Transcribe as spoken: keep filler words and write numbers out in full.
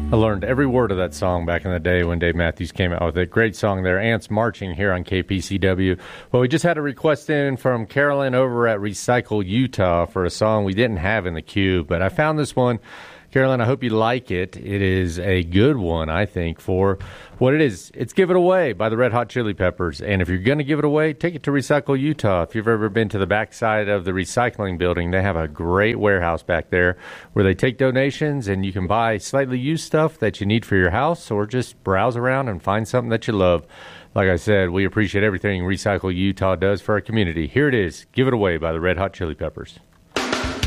I learned every word of that song back in the day when Dave Matthews came out with it. Great song there. Ants Marching here on K P C W. Well, we just had a request in from Carolyn over at Recycle Utah for a song we didn't have in the queue, but I found this one. Carolyn, I hope you like it. It is a good one, I think, for what it is. It's Give It Away by the Red Hot Chili Peppers. And if you're going to give it away, take it to Recycle Utah. If you've ever been to the backside of the recycling building, they have a great warehouse back there where they take donations and you can buy slightly used stuff that you need for your house or just browse around and find something that you love. Like I said, we appreciate everything Recycle Utah does for our community. Here it is, Give It Away by the Red Hot Chili Peppers.